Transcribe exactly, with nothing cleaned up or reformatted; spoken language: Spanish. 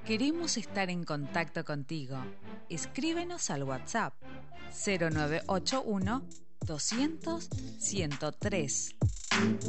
Queremos estar en contacto contigo. Escríbenos al WhatsApp cero nueve ocho uno doscientos ciento tres.